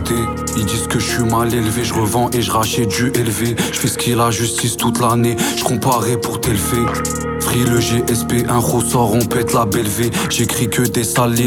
côté. Ils disent que je suis mal élevé, je revends et je rachète du élevé. Je fais ce qu'il a justice toute l'année, je comparais pour t'élever. Free le GSP, un ressort, on pète la belle V. J'écris que des salines,